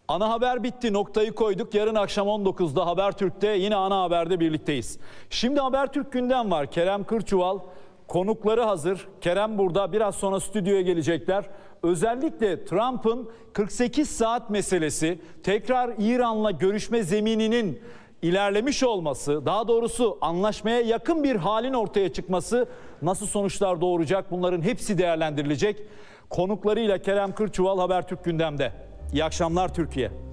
Ana haber bitti, noktayı koyduk. Yarın akşam 19'da Habertürk'te yine ana haberde birlikteyiz. Şimdi Habertürk gündem var. Kerem Kırçuval, konukları hazır. Kerem burada, biraz sonra stüdyoya gelecekler. Özellikle Trump'ın 48 saat meselesi, tekrar İran'la görüşme zemininin ilerlemiş olması, daha doğrusu anlaşmaya yakın bir halin ortaya çıkması nasıl sonuçlar doğuracak, bunların hepsi değerlendirilecek. Konuklarıyla Kerem Kırçuval Habertürk gündemde. İyi akşamlar Türkiye.